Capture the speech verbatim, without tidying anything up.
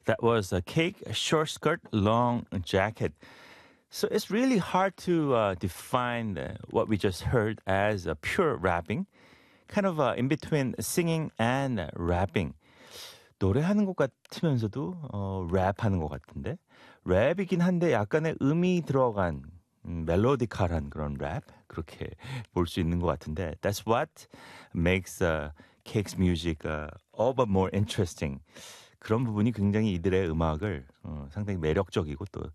That was a cake, a short skirt, long jacket. So it's really hard to uh, define uh, what we just heard as a pure rapping, kind of uh, in between singing and uh, rapping. 노래하는 것 같으면서도 어, 랩하는 것 같은데 랩이긴 한데 약간의 음이 들어간 음, 멜로디컬한 그런 랩 그렇게 볼 수 있는 것 같은데 That's what makes uh, Cake's music uh, all but more interesting. 그런 부분이 굉장히 이들의 음악을 어, 상당히 매력적이고 또